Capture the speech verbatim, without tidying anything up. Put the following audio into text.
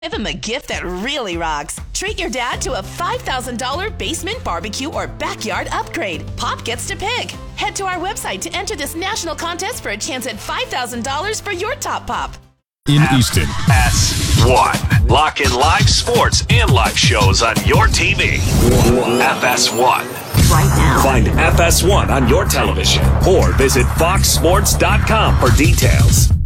Give him a gift that really rocks. Treat your dad to a five thousand dollars basement barbecue or backyard upgrade. Pop gets to pick. Head to our website to enter this national contest for a chance at five thousand dollars for your top pop. In Easton. F S one. Lock in live sports and live shows on your T V. F S one. Right now. Find F S one on your television or visit fox sports dot com for details.